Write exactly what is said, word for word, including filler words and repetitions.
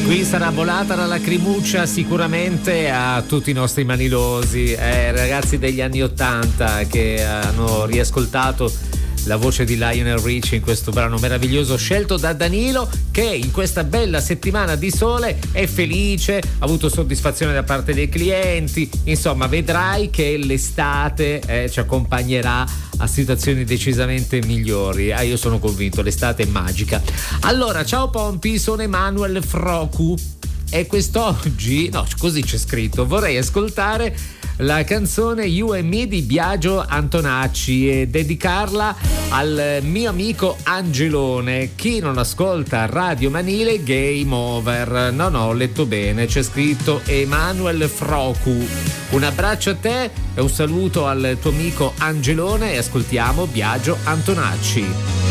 qui sarà volata la lacrimuccia sicuramente a tutti i nostri manilosi, eh, ragazzi degli anni ottanta che hanno riascoltato la voce di Lionel Richie in questo brano meraviglioso scelto da Danilo, che in questa bella settimana di sole è felice, ha avuto soddisfazione da parte dei clienti. Insomma, vedrai che l'estate eh, ci accompagnerà a situazioni decisamente migliori. Ah, io sono convinto, l'estate è magica. Allora, ciao Pompi, sono Emanuel Frocu e quest'oggi, no, così c'è scritto, vorrei ascoltare la canzone You and Me di Biagio Antonacci e dedicarla al mio amico Angelone. Chi non ascolta Radio Manile, game over. No, no, ho letto bene, c'è scritto Emanuel Frocu. Un abbraccio a te e un saluto al tuo amico Angelone e ascoltiamo Biagio Antonacci.